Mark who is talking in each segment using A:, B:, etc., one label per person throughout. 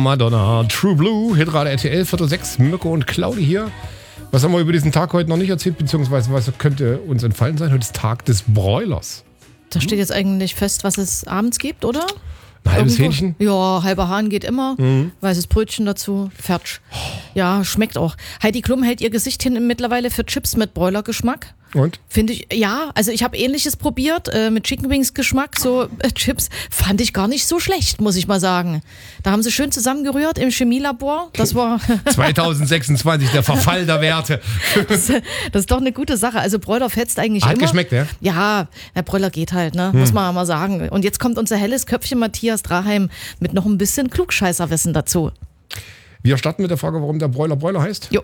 A: Madonna, True Blue, Hitrade RTL, 4:06, Mirko und Claudi hier. Was haben wir über diesen Tag heute noch nicht erzählt, beziehungsweise was könnte uns entfallen sein? Heute ist Tag des Broilers.
B: Da steht jetzt eigentlich fest, was es abends gibt, oder?
A: Ein halbes Hähnchen?
B: Ja, halber Hahn geht immer. Weißes Brötchen dazu, fertig. Ja, schmeckt auch. Heidi Klum hält ihr Gesicht hin mittlerweile für Chips mit Broiler-Geschmack.
A: Und?
B: Finde ich, ja, also ich habe Ähnliches probiert, mit Chicken Wings Geschmack, so Chips, fand ich gar nicht so schlecht, muss ich mal sagen. Da haben sie schön zusammengerührt im Chemielabor, das war...
A: 2026, der Verfall der Werte.
B: Das ist doch eine gute Sache, also Broiler fetzt eigentlich
A: Hat
B: immer.
A: geschmeckt, ja?
B: Ja, der Broiler geht halt, ne, muss man mal sagen. Und jetzt kommt unser helles Köpfchen Matthias Draheim mit noch ein bisschen Klugscheißerwissen dazu.
A: Wir starten mit der Frage, warum der Broiler heißt.
B: Jo.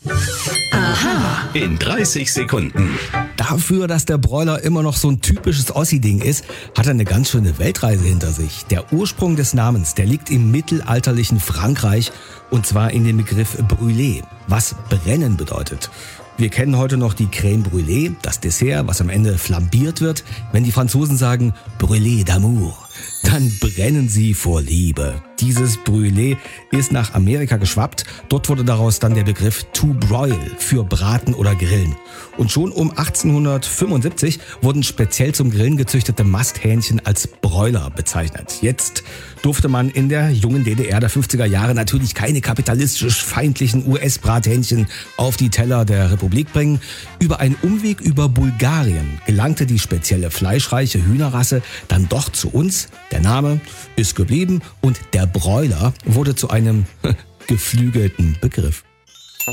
C: In 30 Sekunden.
D: Dafür, dass der Broiler immer noch so ein typisches Ossi-Ding ist, hat er eine ganz schöne Weltreise hinter sich. Der Ursprung des Namens, der liegt im mittelalterlichen Frankreich und zwar in dem Begriff Brûlé, was brennen bedeutet. Wir kennen heute noch die Crème Brûlée, das Dessert, was am Ende flambiert wird. Wenn die Franzosen sagen Brûlé d'amour, dann brennen sie vor Liebe. Dieses Brûlé ist nach Amerika geschwappt. Dort wurde daraus dann der Begriff to broil für Braten oder Grillen. Und schon um 1875 wurden speziell zum Grillen gezüchtete Masthähnchen als Broiler bezeichnet. Jetzt durfte man in der jungen DDR der 50er Jahre natürlich keine kapitalistisch feindlichen US-Brathähnchen auf die Teller der Republik bringen. Über einen Umweg über Bulgarien gelangte die spezielle fleischreiche Hühnerrasse dann doch zu uns. Der Name ist geblieben und der Broiler wurde zu einem geflügelten Begriff.